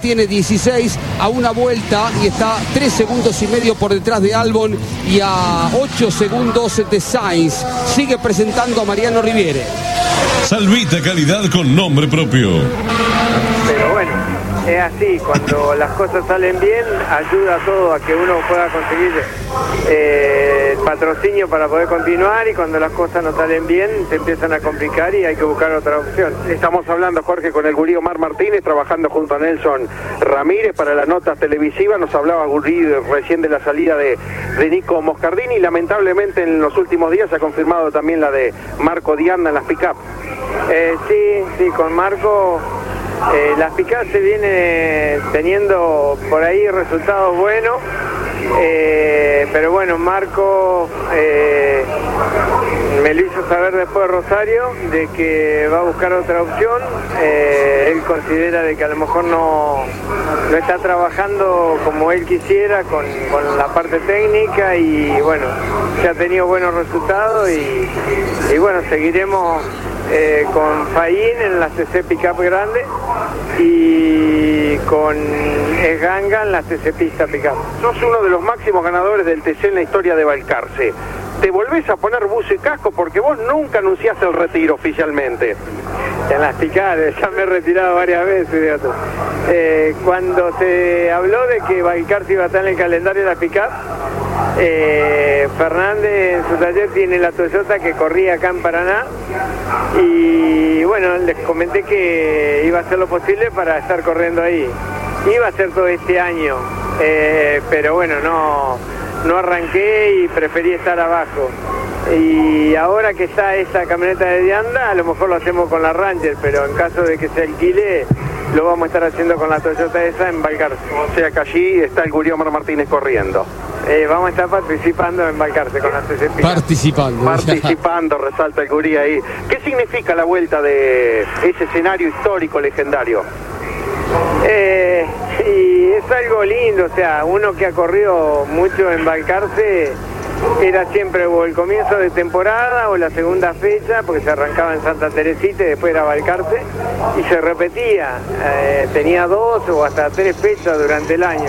tiene 16 a una vuelta y está 3 segundos y medio por detrás de Albon y a 8 segundos de Sainz. Sigue presentando a Mariano Riviere. Salvita calidad con nombre propio. Pero bueno, es así, cuando las cosas salen bien, ayuda a todo a que uno pueda conseguir patrocinio para poder continuar, y cuando las cosas no salen bien, se empiezan a complicar y hay que buscar otra opción. Estamos hablando, Jorge, con el gurí Omar Martínez, trabajando junto a Nelson Ramírez para las notas televisivas. Nos hablaba Gurí recién de la salida de Nico Moscardini, y lamentablemente en los últimos días se ha confirmado también la de Marco Dianda en las pick-up. Sí, con Marco las pick-up se viene teniendo por ahí resultados buenos, pero bueno, Marco me lo hizo saber después de Rosario de que va a buscar otra opción. Él considera de que a lo mejor no está trabajando como él quisiera con la parte técnica, y bueno, se ha tenido buenos resultados, y bueno, seguiremos con Faín en la CC Pickup grande y con Esganga en la CC Pista Pickup. Sos uno de los máximos ganadores del TC en la historia de Balcarce. ¿Te volvés a poner buzo y casco? Porque vos nunca anunciaste el retiro oficialmente. En las picadas, ya me he retirado varias veces. Cuando se habló de que Balcarce iba a estar en el calendario de la pickup, Fernández en su taller tiene la Toyota que corría acá en Paraná, y bueno, les comenté que iba a hacer lo posible para estar corriendo ahí. Iba a ser todo este año, pero bueno, no arranqué y preferí estar abajo. Y ahora que está esa camioneta de Dianda, a lo mejor lo hacemos con la Ranger, pero en caso de que se alquile, lo vamos a estar haciendo con la Toyota esa en Balcarce. O sea que allí está el gurí Omar Martínez corriendo. Vamos a estar participando en Balcarce con la CCP. Participando, resalta el gurí ahí. ¿Qué significa la vuelta de ese escenario histórico, legendario? Y es algo lindo, o sea, uno que ha corrido mucho en Balcarce, era siempre o el comienzo de temporada o la segunda fecha, porque se arrancaba en Santa Teresita y después era Balcarce, y se repetía, tenía 2 o hasta 3 fechas durante el año,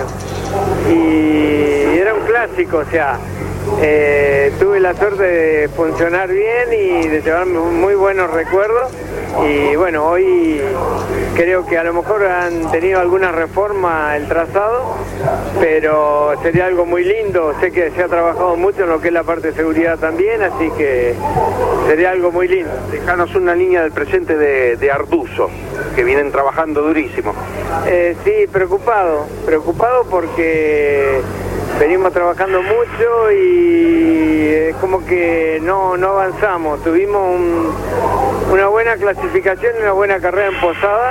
y era un clásico, o sea, tuve la suerte de funcionar bien y de llevarme muy buenos recuerdos. Y bueno, hoy creo que a lo mejor han tenido alguna reforma el trazado, pero sería algo muy lindo. Sé que se ha trabajado mucho en lo que es la parte de seguridad también, así que sería algo muy lindo. Dejanos una línea del presente de Arduzo, que vienen trabajando durísimo. Sí, preocupado porque venimos trabajando mucho y es como que no avanzamos. Tuvimos una buena clasificación y una buena carrera en Posada,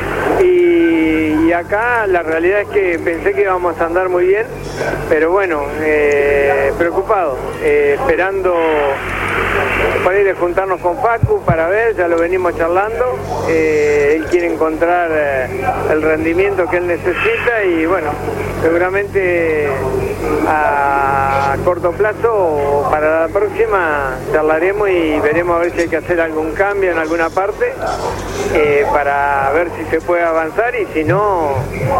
y acá la realidad es que pensé que íbamos a andar muy bien, pero bueno, preocupado, esperando para ir a juntarnos con Facu para ver, ya lo venimos charlando. Él quiere encontrar el rendimiento que él necesita, y bueno, seguramente a corto plazo o para la próxima charlaremos y veremos a ver si hay que hacer algún cambio en alguna parte, para ver si se puede avanzar, y si no,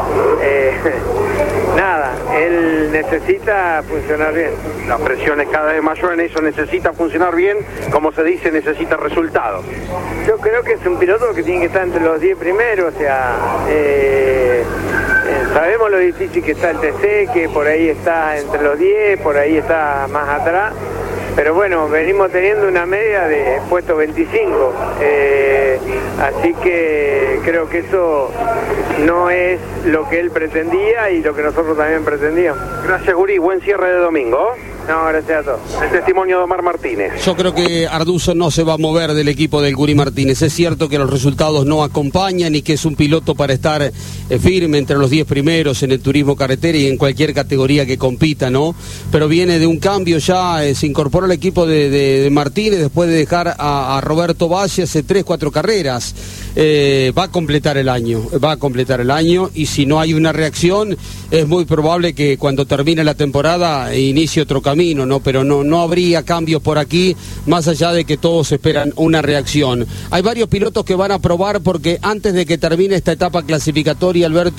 nada, él necesita funcionar bien. La presión es cada vez mayor en eso, necesita funcionar bien, como se dice, necesita resultados. Yo creo que es un piloto que tiene que estar entre los 10 primeros, o sea, sabemos lo difícil que está el TC, que por ahí está entre los 10, por ahí está más atrás, pero bueno, venimos teniendo una media de puesto 25, así que creo que eso no es lo que él pretendía y lo que nosotros también pretendíamos. Gracias, gurí, buen cierre de domingo. No, gracias a todos. El testimonio de Omar Martínez. Yo creo que Arduzo no se va a mover del equipo del Gurí Martínez. Es cierto que los resultados no acompañan y que es un piloto para estar firme entre los 10 primeros en el turismo carretera y en cualquier categoría que compita, ¿no? Pero viene de un cambio ya, se incorporó al equipo de Martínez después de dejar a Roberto Valle hace 3-4 carreras. Va a completar el año, y si no hay una reacción, es muy probable que cuando termine la temporada inicie otro camino, ¿no? Pero no habría cambios por aquí, más allá de que todos esperan una reacción. Hay varios pilotos que van a probar, porque antes de que termine esta etapa clasificatoria, Alberto,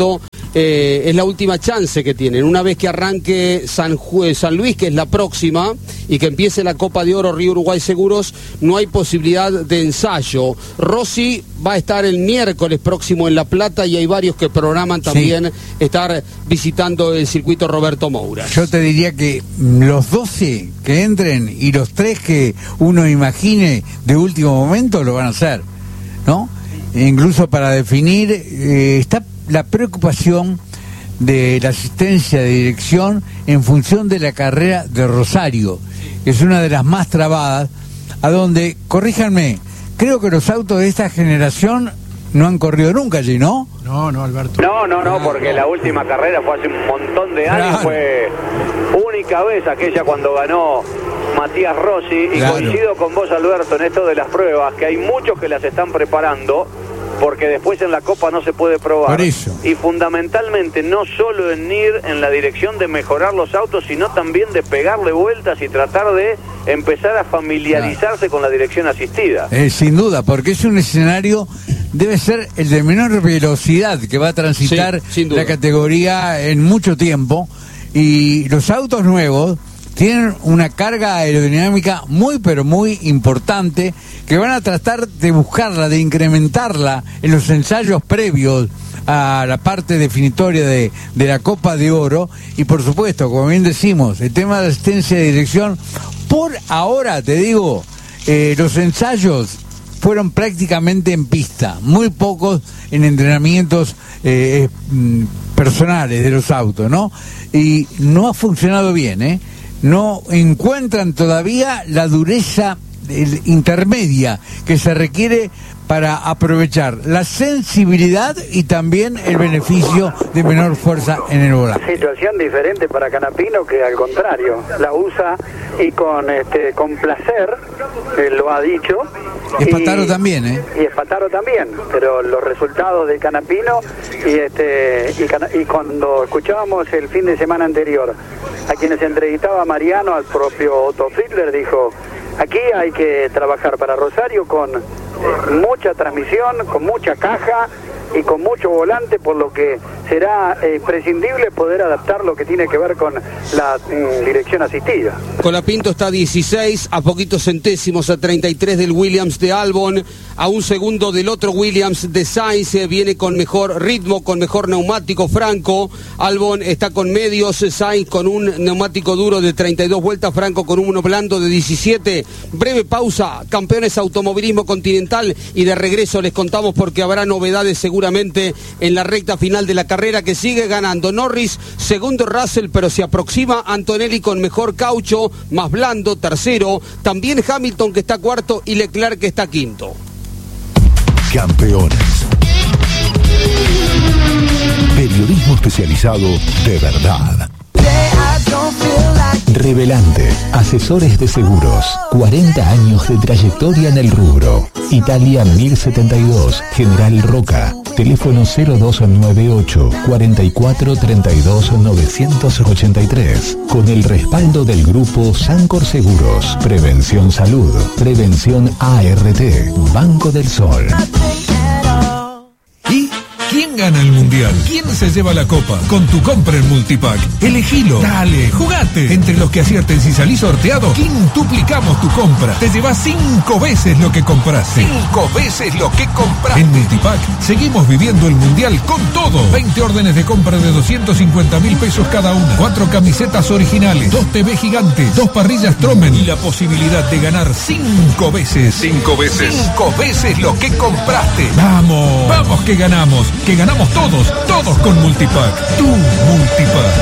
es la última chance que tienen. Una vez que arranque San Luis, que es la próxima, y que empiece la Copa de Oro Río Uruguay Seguros, no hay posibilidad de ensayo. Rossi va a estar el miércoles próximo en La Plata y hay varios que programan también estar visitando el circuito Roberto Moura. Yo te diría que los 12 que entren y los 3 que uno imagine de último momento lo van a hacer, ¿no? Incluso para definir, está la preocupación de la asistencia de dirección en función de la carrera de Rosario, que es una de las más trabadas, a donde, corríjanme, creo que los autos de esta generación no han corrido nunca allí, ¿no? No, Alberto. No, porque la última carrera fue hace un montón de años, fue única vez aquella cuando ganó Matías Rossi, y coincido con vos, Alberto, en esto de las pruebas, que hay muchos que las están preparando, porque después en la Copa no se puede probar. Por eso. Y fundamentalmente no solo en ir en la dirección de mejorar los autos, sino también de pegarle vueltas y tratar de empezar a familiarizarse con la dirección asistida. Sin duda, porque es un escenario, debe ser el de menor velocidad que va a transitar la categoría en mucho tiempo, y los autos nuevos tienen una carga aerodinámica muy pero muy importante, que van a tratar de buscarla, de incrementarla en los ensayos previos a la parte definitoria de la Copa de Oro. Y por supuesto, como bien decimos, el tema de asistencia de dirección, por ahora te digo, los ensayos fueron prácticamente en pista, muy pocos en entrenamientos personales de los autos, ¿no? Y no ha funcionado bien, no encuentran todavía la dureza intermedia que se requiere para aprovechar la sensibilidad y también el beneficio de menor fuerza en el volante. Situación diferente para Canapino, que al contrario la usa y con placer, lo ha dicho. Espataro también, Y Espataro también, pero los resultados de Canapino y cuando escuchábamos el fin de semana anterior a quienes entrevistaba Mariano, al propio Otto Fiedler, dijo: aquí hay que trabajar para Rosario con mucha transmisión, con mucha caja y con mucho volante, por lo que será prescindible poder adaptar lo que tiene que ver con la dirección asistida. Colapinto está a 16, a poquitos centésimos, a 33 del Williams de Albon, a un segundo del otro Williams de Sainz. Viene con mejor ritmo, con mejor neumático Franco. Albon está con medios, Sainz con un neumático duro de 32 vueltas, Franco con uno blando de 17. Breve pausa, campeones automovilismo continental, y de regreso les contamos porque habrá novedades seguramente en la recta final de la carrera, que sigue ganando Norris, segundo Russell, pero se aproxima Antonelli con mejor caucho, más blando, tercero. También Hamilton, que está cuarto, y Leclerc, que está quinto. Campeones. Periodismo especializado de verdad. Revelante, asesores de seguros, 40 años de trayectoria en el rubro. Italia 1072, General Roca, teléfono 0298 44 32 983, con el respaldo del grupo Sancor Seguros, Prevención Salud, Prevención ART, Banco del Sol. ¿Y quién gana el mundial? ¿Quién se lleva la copa? Con tu compra en Multipack. Elegilo. Dale, jugate. Entre los que acierten, si salís sorteado, quintuplicamos tu compra. Te llevas 5 veces lo que compraste. 5 veces lo que compraste. En Multipack seguimos viviendo el mundial con todo. 20 órdenes de compra de 250.000 pesos cada una. 4 camisetas originales. 2 TV gigantes. 2 parrillas Tromen. Y la posibilidad de ganar 5 veces. 5 veces. 5 veces lo que compraste. Vamos. Vamos que ganamos. Que ganamos todos con Multipack. Tu Multipack.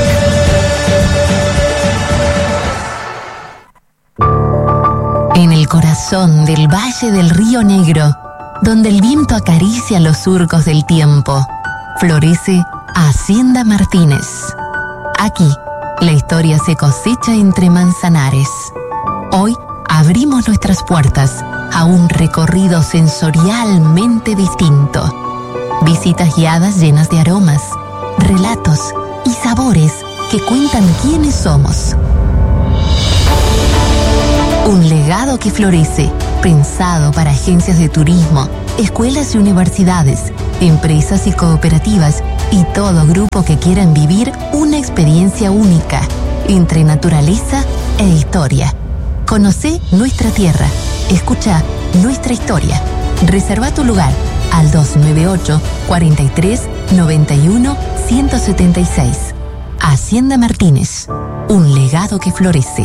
En el corazón del Valle del Río Negro, donde el viento acaricia los surcos del tiempo, florece Hacienda Martínez. Aquí, la historia se cosecha entre manzanares. Hoy abrimos nuestras puertas a un recorrido sensorialmente distinto. Visitas guiadas llenas de aromas, relatos y sabores que cuentan quiénes somos. Un legado que florece, pensado para agencias de turismo, escuelas y universidades, empresas y cooperativas y todo grupo que quieran vivir una experiencia única entre naturaleza e historia. Conocé nuestra tierra, escucha nuestra historia. Reserva tu lugar al 298 43 91 176. Hacienda Martínez, un legado que florece.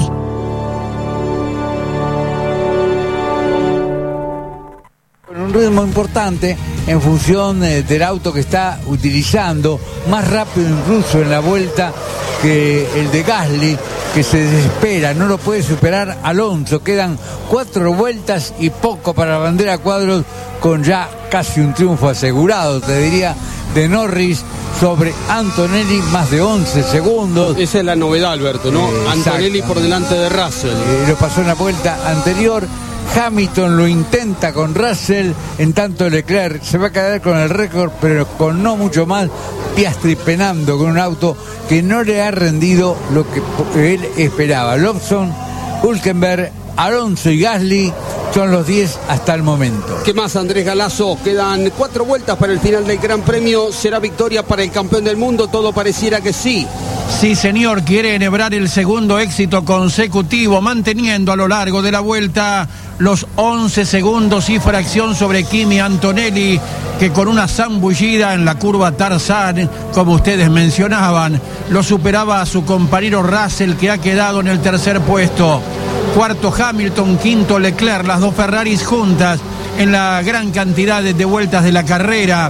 Con un ritmo importante en función del auto que está utilizando, más rápido incluso en la vuelta que el de Gasly, que se desespera, no lo puede superar Alonso. Quedan 4 vueltas y poco para la bandera cuadros, con ya casi un triunfo asegurado, te diría, de Norris sobre Antonelli, más de 11 segundos. Esa es la novedad, Alberto, ¿no? Antonelli por delante de Russell. Lo pasó en la vuelta anterior. Hamilton lo intenta con Russell, en tanto Leclerc se va a quedar con el récord, pero con no mucho más. Piastri penando con un auto que no le ha rendido lo que él esperaba. Lawson, Hülkenberg, Alonso y Gasly son los 10 hasta el momento. ¿Qué más, Andrés Galazo? Quedan 4 vueltas para el final del Gran Premio. ¿Será victoria para el campeón del mundo? Todo pareciera que sí. Sí, señor, quiere enhebrar el segundo éxito consecutivo, manteniendo a lo largo de la vuelta los 11 segundos y fracción sobre Kimi Antonelli, que con una zambullida en la curva Tarzán, como ustedes mencionaban, lo superaba a su compañero Russell, que ha quedado en el tercer puesto. Cuarto Hamilton, quinto Leclerc, las dos Ferraris juntas en la gran cantidad de vueltas de la carrera.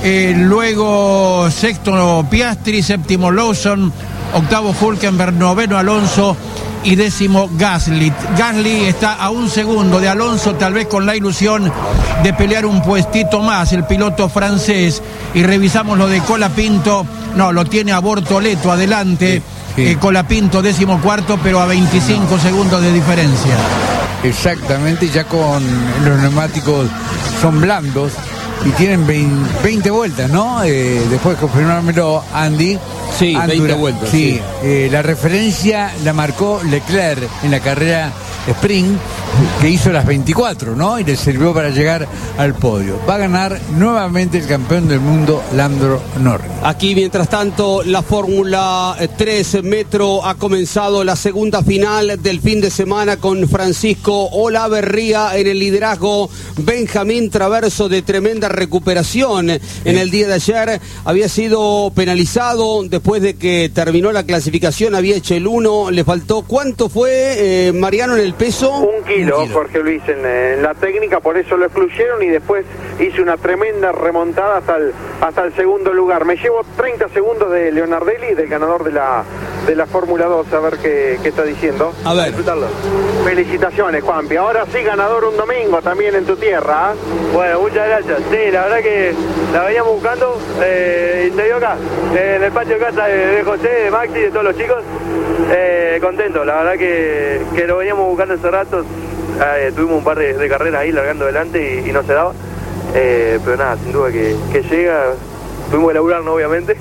Luego sexto Piastri, séptimo Lawson, octavo Hülkenberg, noveno Alonso y décimo Gasly. Gasly está a un segundo de Alonso, tal vez con la ilusión de pelear un puestito más, el piloto francés. Y revisamos lo de Colapinto, no, lo tiene a Bortoleto adelante. Sí. Colapinto 14º, pero a 25 segundos de diferencia. Exactamente, ya con los neumáticos son blandos y tienen 20 vueltas, ¿no? Después confirmármelo, Andy. Sí, Andura, 20 vueltas. Sí, sí. La referencia la marcó Leclerc en la carrera sprint, que hizo las 24, ¿no? Y le sirvió para llegar al podio. Va a ganar nuevamente el campeón del mundo, Lando Norris. Aquí, mientras tanto, la Fórmula 3 Metro ha comenzado la segunda final del fin de semana con Francisco Olaverría en el liderazgo. Benjamín Traverso, de tremenda recuperación en el día de ayer, había sido penalizado después de que terminó la clasificación, había hecho el 1, le faltó, ¿cuánto fue, Mariano, en el peso? 1 kilo, Jorge Luis, en la técnica, por eso lo excluyeron, y después hizo una tremenda remontada hasta el segundo lugar. Me llevo 30 segundos de Leonardelli, del ganador de la Fórmula 2, a ver qué está diciendo. A ver. Disfrutarlo. Felicitaciones, Juanpi. Ahora sí, ganador un domingo también en tu tierra. Bueno, muchas gracias. Sí, la verdad que la veníamos buscando, y te digo acá, en el patio de casa de José, de Maxi, de todos los chicos, contento. La verdad que lo veníamos buscando hace rato. Tuvimos un par de carreras ahí largando adelante y no se daba. Pero nada, sin duda que llega. Tuvimos que laburar, ¿no? Obviamente,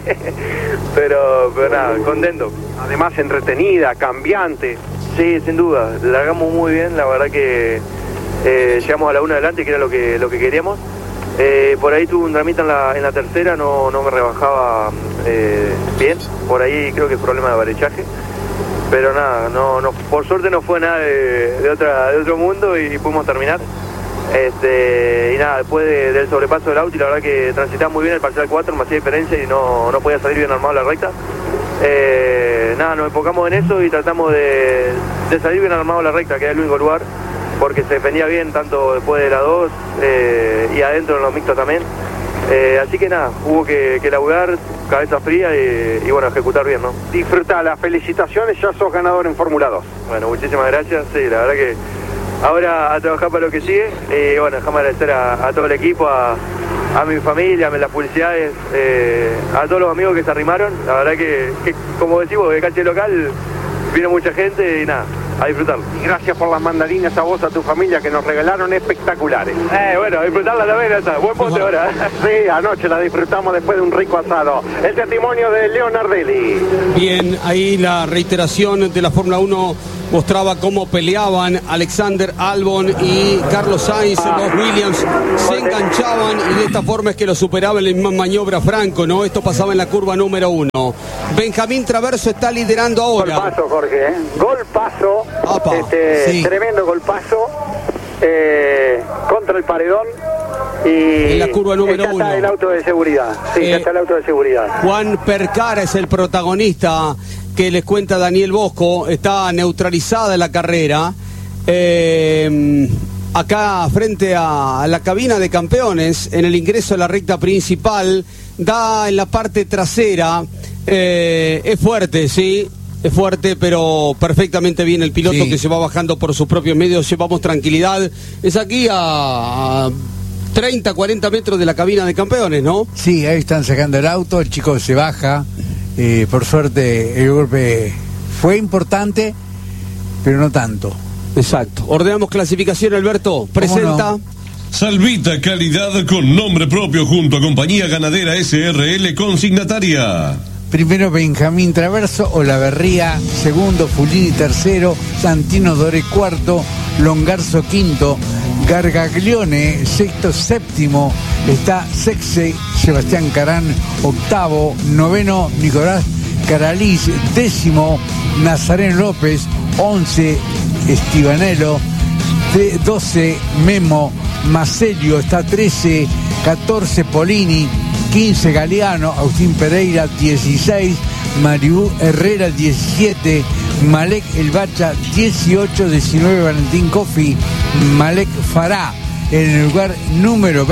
pero nada, contento. Además, entretenida, cambiante. Sí, sin duda, largamos muy bien, la verdad que llegamos a la 1 adelante, que era lo que queríamos. Por ahí tuve un dramita en la tercera, no me rebajaba bien, por ahí creo que es problema de avarechaje. Pero nada, no, por suerte no fue nada de otro mundo y pudimos terminar. Y nada, después del sobrepaso del auto, y la verdad que transitaba muy bien el parcial 4, me hacía diferencia y no podía salir bien armado la recta. Nada, nos enfocamos en eso y tratamos de salir bien armado la recta, que era el único lugar, porque se defendía bien tanto después de la 2 y adentro en los mixtos también. Así que nada, hubo que laburar, cabeza fría y bueno, ejecutar bien, ¿no? Disfruta, las felicitaciones, ya sos ganador en Fórmula 2. Bueno, muchísimas gracias, sí, la verdad que ahora a trabajar para lo que sigue, y bueno, déjame agradecer a todo el equipo, a mi familia, a las publicidades, a todos los amigos que se arrimaron. La verdad que como decimos, de cancha local vino mucha gente y nada, A disfrutarlo. Y gracias por las mandarinas a vos, a tu familia, que nos regalaron espectaculares. Bueno, a disfrutarla también, esa. Buen punto ahora. Sí, anoche la disfrutamos después de un rico asado. El testimonio de Leonardelli. Bien, ahí la reiteración de la Fórmula 1 mostraba cómo peleaban Alexander Albon y Carlos Sainz. Los Williams se enganchaban y de esta forma es que lo superaba en la misma maniobra Franco, ¿no? Esto pasaba en la curva número 1. Benjamín Traverso está liderando ahora. Golpazo, Jorge, ¿eh? Golpazo. Sí. Tremendo golpazo contra el paredón. Y en la curva número 1 está el auto de seguridad. Sí, ya está el auto de seguridad. Juan Percara es el protagonista que les cuenta Daniel Bosco. Está neutralizada la carrera. Acá frente a la cabina de campeones, en el ingreso a la recta principal, da en la parte trasera. Es fuerte, sí. Es fuerte, pero perfectamente bien el piloto, sí, que se va bajando por sus propios medios. Llevamos tranquilidad. Es aquí a 30, 40 metros de la cabina de campeones, ¿no? Sí, ahí están sacando el auto, el chico se baja. Por suerte el golpe fue importante, pero no tanto. Exacto. Ordenamos clasificación, Alberto. Presenta. No? Salvita, calidad con nombre propio junto a Compañía Ganadera SRL consignataria. Primero Benjamín Traverso, Olaverría, segundo Fulini, tercero Santino Dore, cuarto Longarzo, quinto Gargaglione, sexto, séptimo está Sexe, Sebastián Carán, octavo, noveno Nicolás Caraliz, décimo Nazareno López, 11 Estibanelo, 12 Memo Macelio, está 13, 14 Polini, 15 Galeano, Agustín Pereira, 16 Mariú Herrera, 17 Malek El Bacha, 18, 19 Valentín Cofi, Malek Fará. En el lugar número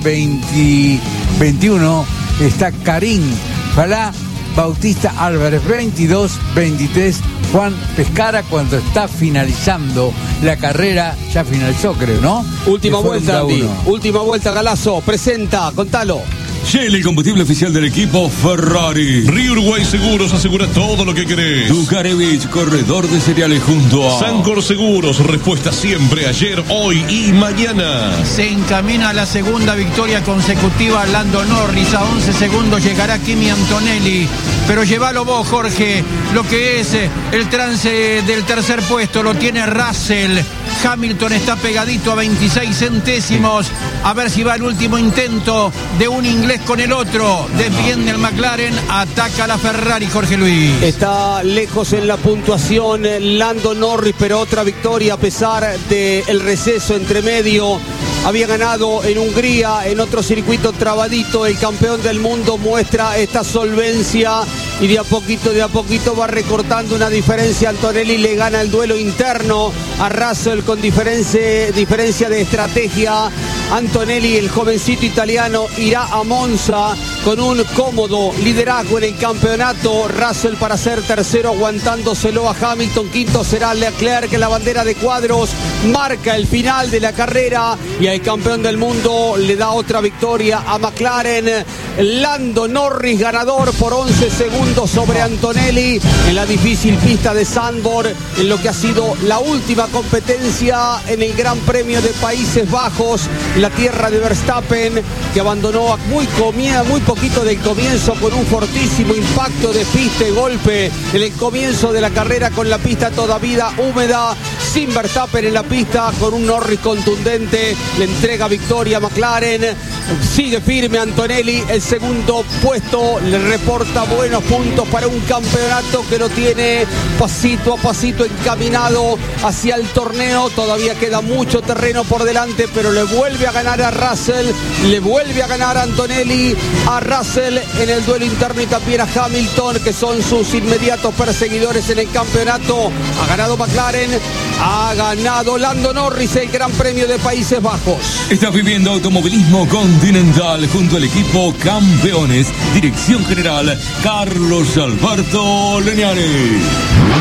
21 está Karim Falá, Bautista Álvarez, 22, 23 Juan Pescara, cuando está finalizando la carrera. Ya finalizó, creo, ¿no? Última vuelta, Andy. Última vuelta, Galazo. Presenta, contalo. Shell, el combustible oficial del equipo Ferrari. Río Uruguay Seguros asegura todo lo que querés. Ducarevich, corredor de cereales junto a Sancor Seguros, respuesta siempre, ayer, hoy y mañana. Se encamina a la segunda victoria consecutiva Lando Norris. A 11 segundos llegará Kimi Antonelli. Pero llévalo vos, Jorge. Lo que es el trance del tercer puesto lo tiene Russell. Hamilton está pegadito a 26 centésimos. A ver si va el último intento de un inglés con el otro. Defiende el McLaren, ataca la Ferrari, Jorge Luis. Está lejos en la puntuación Lando Norris, pero otra victoria a pesar del receso entre medio. Había ganado en Hungría, en otro circuito trabadito. El campeón del mundo muestra esta solvencia y de a poquito va recortando una diferencia. Antonelli le gana el duelo interno a Russell con diferencia de estrategia. Antonelli, el jovencito italiano, irá a Monza con un cómodo liderazgo en el campeonato. Russell para ser tercero aguantándoselo a Hamilton. Quinto será Leclerc, que la bandera de cuadros marca el final de la carrera y al campeón del mundo le da otra victoria a McLaren. Lando Norris ganador por 11 segundos sobre Antonelli en la difícil pista de Zandvoort, en lo que ha sido la última competencia en el Gran Premio de Países Bajos, la tierra de Verstappen, que abandonó muy poquito del comienzo con un fortísimo impacto de pista y golpe en el comienzo de la carrera, con la pista todavía húmeda, sin Verstappen en la pista, con un Norris contundente, le entrega victoria a McLaren. Sigue firme Antonelli, el segundo puesto, le reporta buenos puntos para un campeonato que lo tiene pasito a pasito encaminado hacia el torneo. Todavía queda mucho terreno por delante, pero le vuelve a ganar a Russell, le vuelve a ganar a Antonelli a Russell en el duelo interno y también a Hamilton, que son sus inmediatos perseguidores en el campeonato. Ha ganado McLaren, ha ganado Lando Norris el Gran Premio de Países Bajos. Estás viviendo automovilismo Continental junto al equipo Campeones. Dirección General Carlos Alberto Leñares.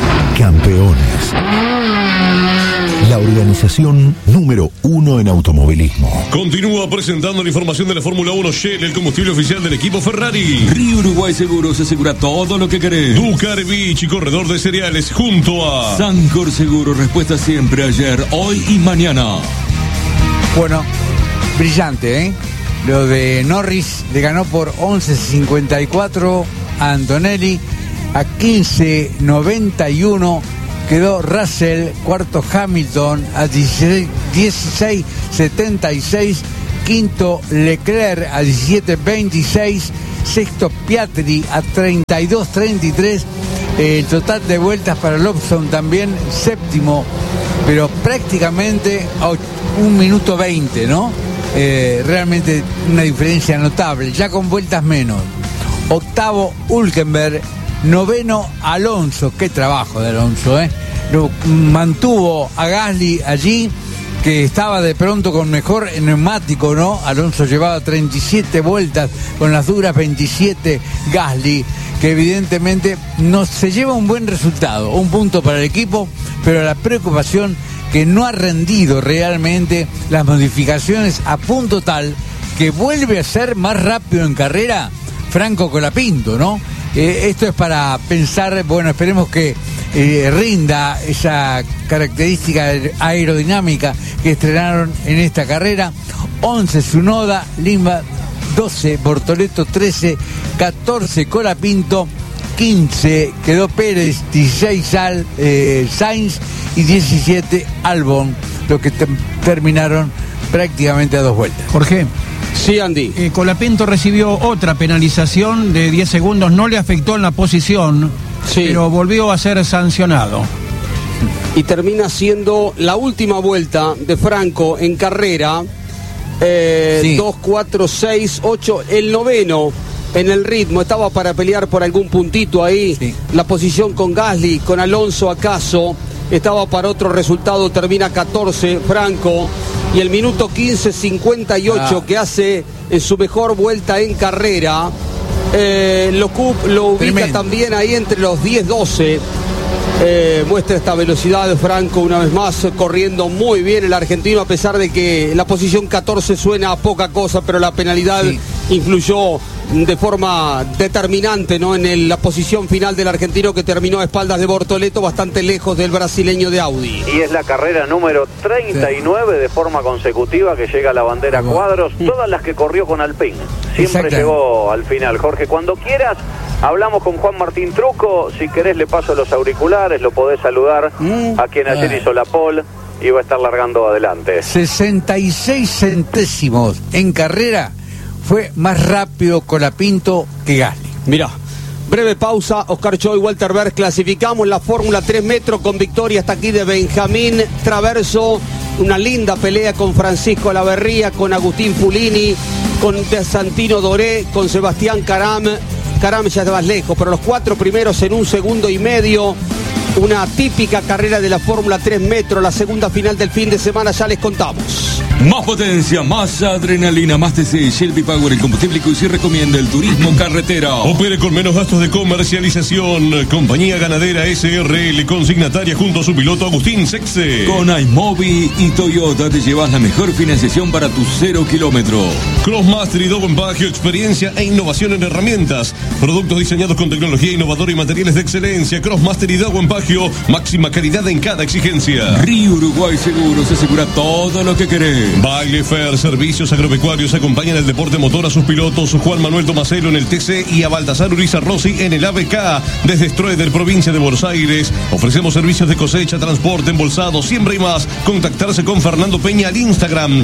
Campeones. La organización número 1 en automovilismo. Continúa presentando la información de la Fórmula 1 Shell, el combustible oficial del equipo Ferrari. Río Uruguay Seguros asegura todo lo que querés. Ducarevich y corredor de cereales junto a Sancor Seguro, respuesta siempre ayer, hoy y mañana. Bueno, brillante, ¿eh? Lo de Norris le ganó por 11.54 a Antonelli, a 15.91 quedó Russell, cuarto Hamilton a 16.76, quinto Leclerc a 17.26, sexto Piastri a 32.33, el total de vueltas para Lobson también séptimo, pero prácticamente a 1 minuto 20, ¿no? Realmente una diferencia notable, ya con vueltas menos. Octavo Hülkenberg, noveno Alonso, qué trabajo de Alonso, Lo mantuvo a Gasly allí, que estaba de pronto con mejor neumático, ¿no? Alonso llevaba 37 vueltas, con las duras 27 Gasly, que evidentemente no se lleva un buen resultado, un punto para el equipo, pero la preocupación que no ha rendido realmente las modificaciones a punto tal que vuelve a ser más rápido en carrera Franco Colapinto, ¿no? Esto es para pensar, bueno, esperemos que rinda esa característica aerodinámica que estrenaron en esta carrera. 11 Tsunoda, Lima 12, Bortoleto 13, 14 Colapinto, 15 quedó Pérez, 16 Sainz y 17 Albon, lo que terminaron prácticamente a 2 vueltas. Jorge. Sí, Andy. Colapinto recibió otra penalización de 10 segundos, no le afectó en la posición, sí, pero volvió a ser sancionado. Y termina siendo la última vuelta de Franco en carrera, 2, 4, 6, 8, el noveno en el ritmo, estaba para pelear por algún puntito ahí, sí. La posición con Gasly, con Alonso acaso, estaba para otro resultado, termina 14 Franco. Y el minuto 15.58 que hace en su mejor vuelta en carrera, lo ubica tremendo. También ahí entre los 10-12. Muestra esta velocidad de Franco una vez más, corriendo muy bien el argentino, a pesar de que la posición 14 suena a poca cosa, pero la penalidad influyó de forma determinante, ¿no? En la posición final del argentino, que terminó a espaldas de Bortoleto, bastante lejos del brasileño de Audi. Y es la carrera número 39 de forma consecutiva que llega a la bandera cuadros, todas las que corrió con Alpine. Siempre llegó al final. Jorge, cuando quieras, hablamos con Juan Martín Truco. Si querés le paso los auriculares, lo podés saludar a quien ayer hizo la pole y va a estar largando adelante. 66 centésimos en carrera. Fue más rápido Colapinto que Gasly. Mirá, breve pausa, Oscar Choy, Walter Berg, clasificamos la Fórmula 3 Metro con victoria hasta aquí de Benjamín Traverso, una linda pelea con Francisco Laverría, con Agustín Fulini, con Santino Doré, con Sebastián Caram ya te vas lejos, pero los 4 primeros en 1 segundo y medio. Una típica carrera de la Fórmula 3 Metro, la segunda final del fin de semana, ya les contamos. Más potencia, más adrenalina, más TC, Shelby Power, el combustible que hoy sí recomienda el turismo carretera. Opere con menos gastos de comercialización. Compañía Ganadera SRL, consignataria junto a su piloto Agustín Sexe. Con iMobi y Toyota te llevas la mejor financiación para tus 0 kilómetros. Crossmaster y Dogo Empagio, experiencia e innovación en herramientas. Productos diseñados con tecnología innovadora y materiales de excelencia. Crossmaster y Dogo Empagio, máxima calidad en cada exigencia. Río Uruguay Seguros asegura todo lo que querés. Baile Fair, servicios agropecuarios, acompañan el deporte motor a sus pilotos Juan Manuel Tomaselo en el TC y a Baltasar Uriza Rossi en el ABK. Desde Stroeder, provincia de Buenos Aires, ofrecemos servicios de cosecha, transporte, embolsado, siembra y más. Contactarse con Fernando Peña al Instagram,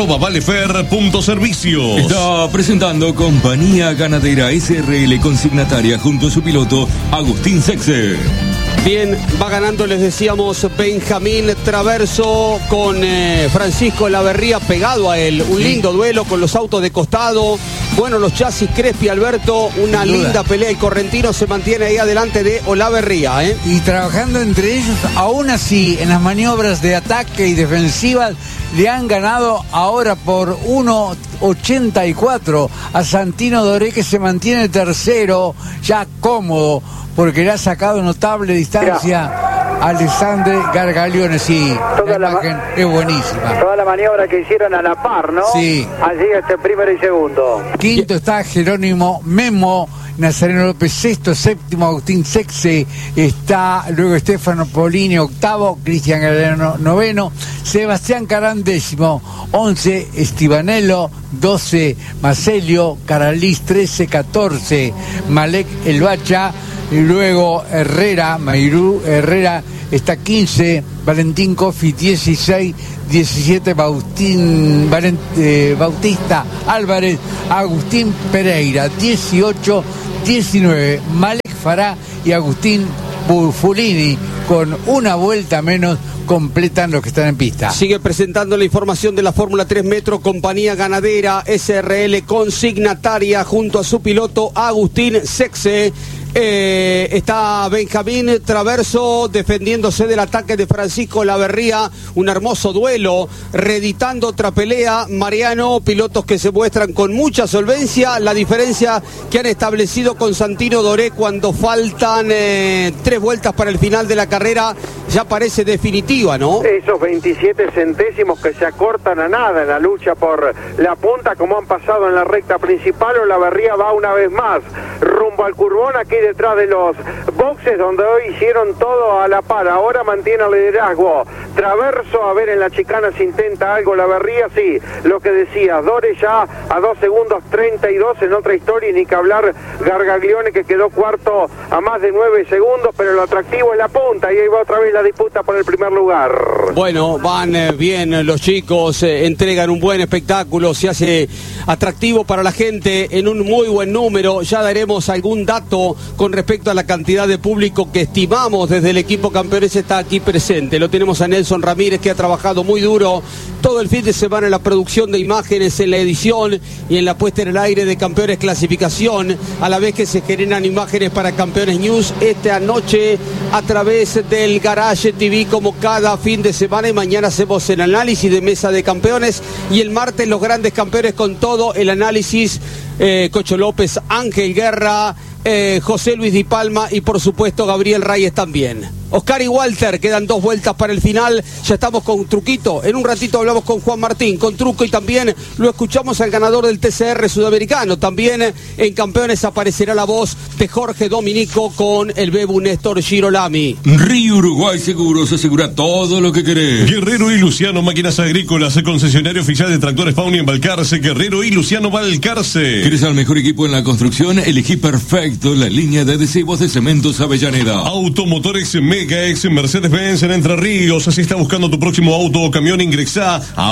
@valefer.servicios. Está presentando Compañía Ganadera SRL, consignataria junto a su piloto Agustín Sexe. Bien, va ganando, les decíamos, Benjamín Traverso con Francisco Laverría pegado a él. Un lindo duelo con los autos de costado. Bueno, los chasis Crespi, Alberto, una linda pelea. Y Correntino se mantiene ahí adelante de Olaverría, Y trabajando entre ellos, aún así, en las maniobras de ataque y defensivas, le han ganado ahora por 1.84 a Santino Doré, que se mantiene tercero, ya cómodo, porque le ha sacado notable distancia a Alessandro Gargaglione. Sí, la imagen es buenísima. Toda la maniobra que hicieron a la par, ¿no? Sí. Allí primero y segundo. Quinto está Jerónimo Memo, Nazareno López sexto, séptimo Agustín Sexe, está luego Stefano Polini octavo, Cristian Galeno noveno, Sebastián Carán décimo, 11 Estibanello, 12 Marcelio, Caralis 13, 14 Malek Elbacha, y luego Herrera, Mayrú Herrera está 15, Valentín Coffi 16, 17 Bautista Álvarez, Agustín Pereira 18, 19 Malek Fará y Agustín Bufulini, con una vuelta menos completan los que están en pista. Sigue presentando la información de la Fórmula 3 Metro, compañía ganadera SRL consignataria junto a su piloto Agustín Sexe. Está Benjamín Traverso defendiéndose del ataque de Francisco Laverría, un hermoso duelo, reeditando otra pelea. Mariano, pilotos que se muestran con mucha solvencia. La diferencia que han establecido con Santino Doré cuando faltan 3 vueltas para el final de la carrera ya parece definitiva, ¿no? Esos 27 centésimos que se acortan a nada en la lucha por la punta, como han pasado en la recta principal. O Laverría va una vez más rumbo al curbón, aquí detrás de los boxes, donde hoy hicieron todo a la par. Ahora mantiene el liderazgo Traverso, a ver en la chicana si intenta algo Laverría. Sí, lo que decía Dore ya a 2 segundos 32 en otra historia, y ni que hablar Gargaglione, que quedó cuarto a más de 9 segundos, pero lo atractivo es la punta, y ahí va otra vez la disputa por el primer lugar. Bueno, van bien los chicos, entregan un buen espectáculo, se hace atractivo para la gente en un muy buen número. Ya daremos algún dato con respecto a la cantidad de público que estimamos desde el equipo Campeones está aquí presente. Lo tenemos a Nelson Ramírez, que ha trabajado muy duro todo el fin de semana en la producción de imágenes, en la edición y en la puesta en el aire de Campeones Clasificación, a la vez que se generan imágenes para Campeones News esta noche a través del Garage TV, como cada fin de semana. Y mañana hacemos el análisis de Mesa de Campeones, y el martes los grandes campeones con todo el análisis, Cocho López, Ángel Guerra, José Luis Di Palma y por supuesto Gabriel Reyes también. Oscar y Walter, quedan 2 vueltas para el final. Ya estamos con Truquito. En un ratito hablamos con Juan Martín, con Truco, y también lo escuchamos al ganador del TCR sudamericano. También en Campeones aparecerá la voz de Jorge Dominico con el Bebu Néstor Girolami. Río Uruguay Seguros, asegura todo lo que querés. Guerrero y Luciano Máquinas Agrícolas, concesionario oficial de tractores Fauni en Balcarce. Guerrero y Luciano Balcarce. ¿Querés al mejor equipo en la construcción? Elegí perfecto la línea de adhesivos de Cementos Avellaneda. Automotores Mega ex Mercedes-Benz en Entre Ríos. Si está buscando tu próximo auto o camión, ingresá a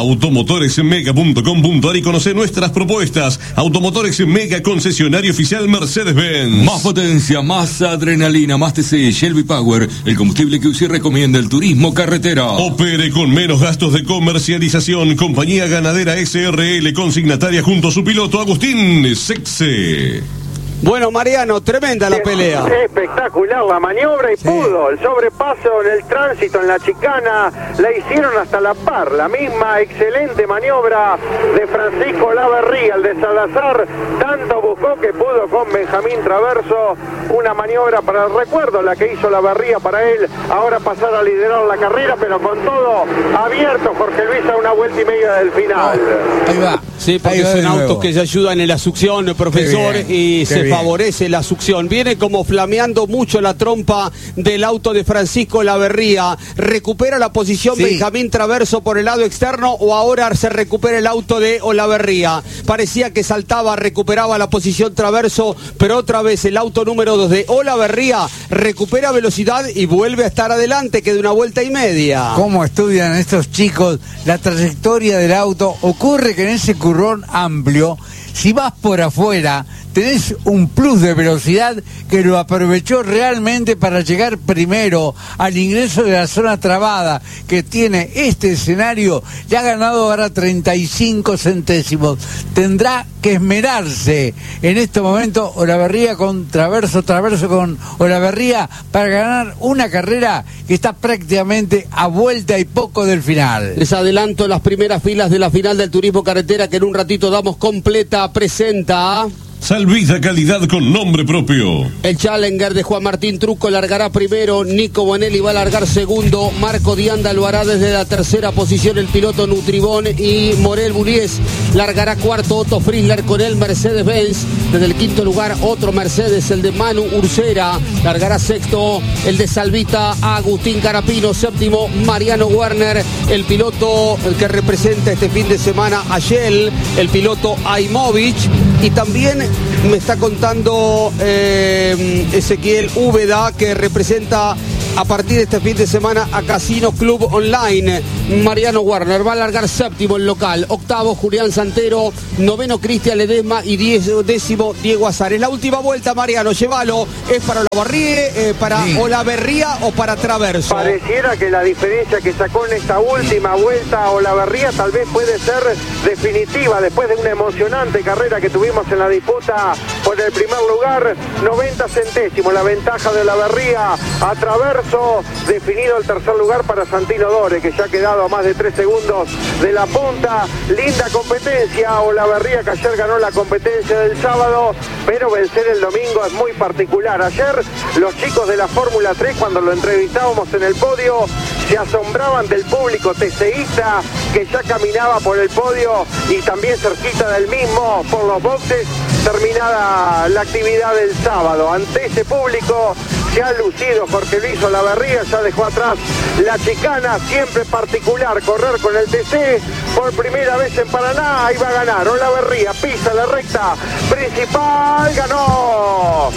automotoresmega.com.ar y conoce nuestras propuestas. Automotores Mega, concesionario oficial Mercedes-Benz. Más potencia, más adrenalina, más TC, Shelby Power, el combustible que usted recomienda el turismo carretera. Opere con menos gastos de comercialización. Compañía ganadera SRL consignataria junto a su piloto Agustín Sexe. Bueno, Mariano, tremenda la pelea. Espectacular la maniobra, y pudo. El sobrepaso en el tránsito, en la chicana, la hicieron hasta la par. La misma excelente maniobra de Francisco Laverría, el de Salazar. Tanto buscó que pudo con Benjamín Traverso. Una maniobra para el recuerdo, la que hizo Laverría para él. Ahora pasar a liderar la carrera, pero con todo abierto, Jorge Luis, a 1 vuelta y media del final. Ahí va. Sí, porque son autos que ya ayudan en la succión, profesor, y se favorece la succión. Viene como flameando mucho la trompa del auto de Francisco Laverría. ¿Recupera la posición Benjamín Traverso por el lado externo, o ahora se recupera el auto de Olaverría? Parecía que saltaba, recuperaba la posición Traverso, pero otra vez el auto número 2 de Olaverría recupera velocidad y vuelve a estar adelante, que de 1 vuelta y media. ¿Cómo estudian estos chicos la trayectoria del auto? Ocurre que en ese currón amplio, si vas por afuera, tenés un plus de velocidad que lo aprovechó realmente para llegar primero al ingreso de la zona trabada que tiene este escenario. Ya ha ganado ahora 35 centésimos. Tendrá que esmerarse en este momento Olaverría con Traverso con Olaverría, para ganar una carrera que está prácticamente a vuelta y poco del final. Les adelanto las primeras filas de la final del Turismo Carretera, que en un ratito damos completa. Presenta Salvita, calidad con nombre propio. El Challenger de Juan Martín Truco largará primero, Nico Bonelli va a largar segundo, Marco Dianda lo hará desde la tercera posición el piloto Nutribón y Morel Bullies largará cuarto, Otto Frizzler con el Mercedes-Benz. Desde el quinto lugar otro Mercedes, el de Manu Ursera, largará sexto el de Salvita, Agustín Carapino, séptimo Mariano Werner, el piloto que representa este fin de semana a Shell, el piloto Aimovic, y también me está contando Ezequiel Úbeda que representa a partir de este fin de semana a Casino Club Online. Mariano Werner va a largar séptimo el local, octavo Julián Santero, noveno Cristian Ledesma y décimo Diego Azares. La última vuelta, Mariano, llévalo, ¿es para Olavarría, para Olaverría o para Traverso? Pareciera que la diferencia que sacó en esta última vuelta a Olavarría tal vez puede ser definitiva después de una emocionante carrera que tuvimos en la disputa por el primer lugar. 90 centésimos la ventaja de Olavarría a Traverso, definido el tercer lugar para Santino Dore, que ya ha quedado a más de 3 segundos de la punta. Linda competencia, Olavarría que ayer ganó la competencia del sábado, pero vencer el domingo es muy particular. Ayer los chicos de la Fórmula 3, cuando lo entrevistábamos en el podio, se asombraban del público TCista que ya caminaba por el podio y también cerquita del mismo por los boxes terminada la actividad del sábado. Ante ese público se ha lucido Jorge Luis Olavarría, ya dejó atrás la chicana, siempre particular correr con el TC por primera vez en Paraná. Ahí va a ganar Olavarría, pisa la recta principal, ganó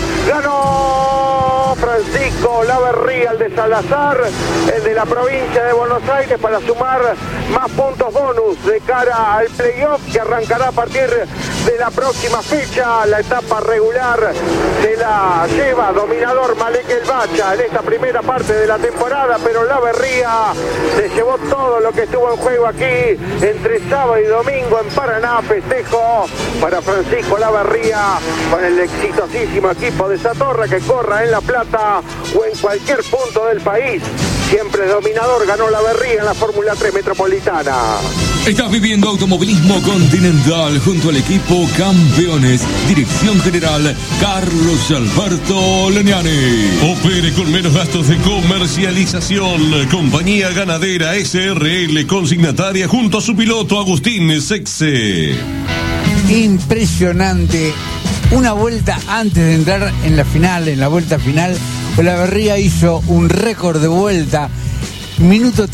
Francisco Olavarría, el de Salazar, el de la provincia de Buenos Aires, para sumar más puntos bonus de cara al playoff que arrancará a partir de la próxima fecha. La etapa regular se la lleva dominador Malek El Bacha en esta primera parte de la temporada, pero Olavarría se llevó todo lo que estuvo en juego aquí entre sábado y domingo en Paraná. Festejo para Francisco Olavarría con el exitosísimo equipo de Satorra, que corra en La Plata o en cualquier punto del país. Siempre dominador, ganó Olavarría en la Fórmula 3 Metropolitana. Estás viviendo automovilismo continental junto al equipo Campeones. Dirección General Carlos Alberto Leniani. Opere con menos gastos de comercialización. Compañía Ganadera SRL, consignataria junto a su piloto Agustín Sexe. Impresionante. Una vuelta antes de entrar en la final, en la vuelta final, Olavarría hizo un récord de vuelta, minuto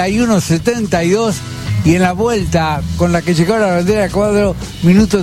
31.72, y en la vuelta con la que llegó a la bandera de cuadro, minuto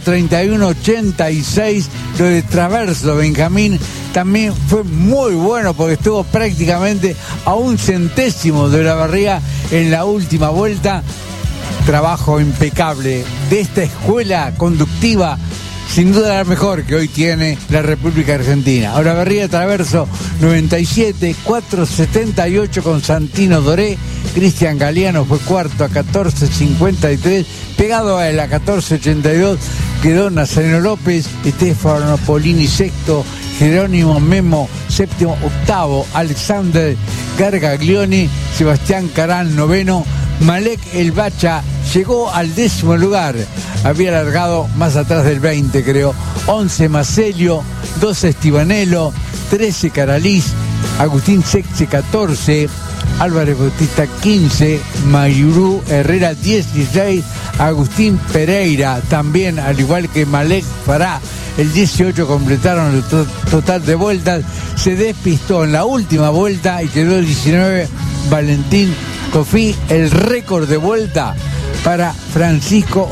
31.86. Lo de Traverso, Benjamín, también fue muy bueno porque estuvo prácticamente a un centésimo de Olavarría en la última vuelta. Trabajo impecable de esta escuela conductiva, sin duda la mejor que hoy tiene la República Argentina. Olavarría Traverso 97, 4.78 con Santino Doré. Cristian Galeano fue cuarto a 14.53. Pegado a él a 14.82 quedó Nazareno López, Estefano Polini sexto, Jerónimo Memo séptimo, octavo Alexander Gargaglioni, Sebastián Carán noveno. Malek El Bacha llegó al 10º lugar, había largado más atrás del 20, creo. 11 Macelio, 12 Estibanelo, 13 Caraliz, Agustín Sexe 14, Álvarez Bautista 15, Mayurú Herrera 16, Agustín Pereira también, al igual que Malek Fará, el 18 completaron el total de vueltas. Se despistó en la última vuelta y quedó el 19 Valentín Cofí. El récord de vuelta para Francisco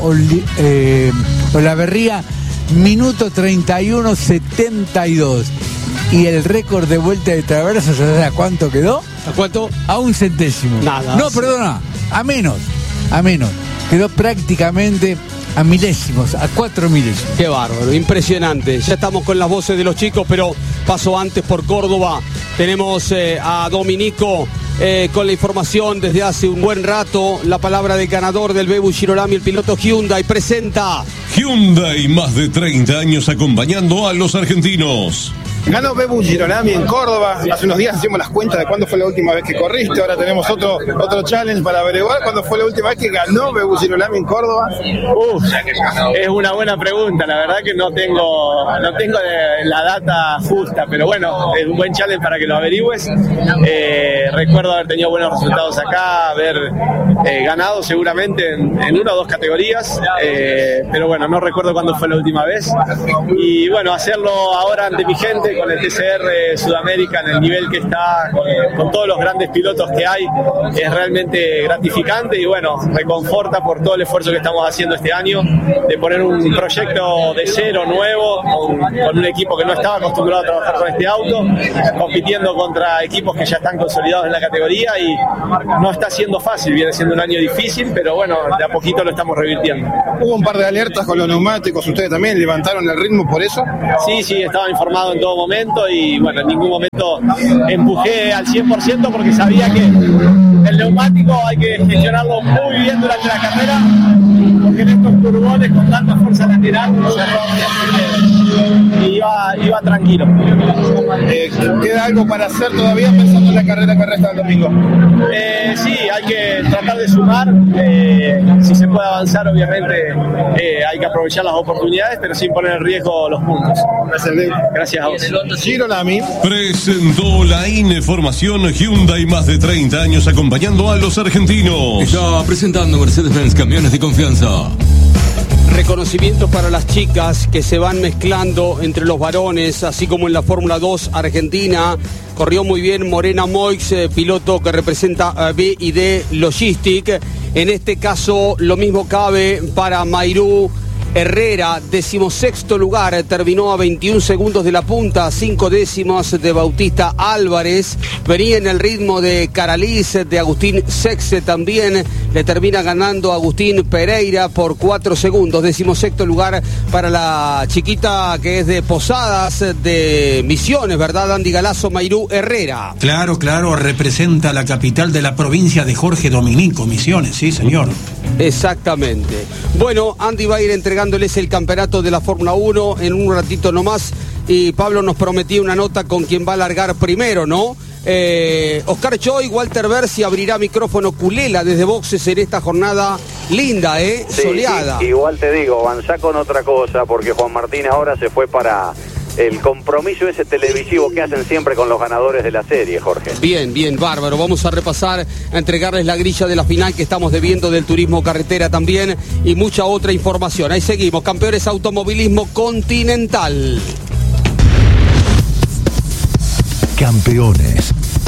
Olavarría, minuto 31.72. Y el récord de vuelta de Traverso, ¿sabes a cuánto quedó? ¿A cuánto? A un centésimo. Nada. No, perdona, a menos. Quedó prácticamente a milésimos, a 4 milésimos. Qué bárbaro, impresionante. Ya estamos con las voces de los chicos, pero paso antes por Córdoba. Tenemos a Dominico con la información desde hace un buen rato. La palabra del ganador del Bebu Girolami, el piloto Hyundai, presenta. Hyundai, más de 30 años acompañando a los argentinos. Ganó Bebu Girolami en Córdoba. Hace unos días hicimos las cuentas de cuándo fue la última vez que corriste. Ahora tenemos otro challenge para averiguar cuándo fue la última vez que ganó Bebu Girolami en Córdoba. Es una buena pregunta. La verdad que no tengo la data justa, pero bueno, es un buen challenge para que lo averigües. Recuerdo haber tenido buenos resultados acá, haber ganado seguramente en una o dos categorías, pero bueno, no recuerdo cuándo fue la última vez. Y bueno, hacerlo ahora ante mi gente con el TCR Sudamérica en el nivel que está, con todos los grandes pilotos que hay, es realmente gratificante y bueno, reconforta por todo el esfuerzo que estamos haciendo este año de poner un proyecto de cero nuevo con un equipo que no estaba acostumbrado a trabajar con este auto, compitiendo contra equipos que ya están consolidados en la categoría y no está siendo fácil, viene siendo un año difícil, pero bueno, de a poquito lo estamos revirtiendo. Hubo un par de alertas con los neumáticos, ustedes también levantaron el ritmo por eso. Sí, estaba informado en todo momento y bueno, en ningún momento empujé al 100% porque sabía que el neumático hay que gestionarlo muy bien durante la carrera, porque en estos turbones con tanta fuerza lateral iba tranquilo. ¿Queda algo para hacer todavía pensando en la carrera que resta el domingo? Sí, hay que tratar de sumar. Si se puede avanzar, obviamente hay que aprovechar las oportunidades, pero sin poner en riesgo los puntos. Gracias a vos. Girolami presentó la Información Hyundai, más de 30 años acompañando a los argentinos. Está presentando Mercedes-Benz Camiones de Confianza. Reconocimientos para las chicas que se van mezclando entre los varones, así como en la Fórmula 2 Argentina. Corrió muy bien Morena Moix, piloto que representa a BID Logistic. En este caso, lo mismo cabe para Mayrú Herrera, 16º lugar, terminó a 21 segundos de la punta, 5 décimos de Bautista Álvarez. Venía en el ritmo de Caraliz, de Agustín Sexe también, le termina ganando Agustín Pereira por 4 segundos. 16º lugar para la chiquita que es de Posadas, de Misiones, ¿verdad, Andy Galazo? Mayrú Herrera. Claro, representa la capital de la provincia de Jorge Dominico, Misiones, sí, señor. Exactamente. Bueno, Andy va a ir entregándoles el campeonato de la Fórmula 1 en un ratito nomás, y Pablo nos prometía una nota con quien va a largar primero, ¿no? Oscar Choi, Walter Bersi abrirá micrófono Culela desde boxes en esta jornada linda, sí, soleada. Igual te digo, avanzá con otra cosa, porque Juan Martín ahora se fue para el compromiso ese televisivo que hacen siempre con los ganadores de la serie, Jorge. Bien, bárbaro. Vamos a repasar, a entregarles la grilla de la final que estamos debiendo del turismo carretera también y mucha otra información. Ahí seguimos, campeones automovilismo continental. Campeones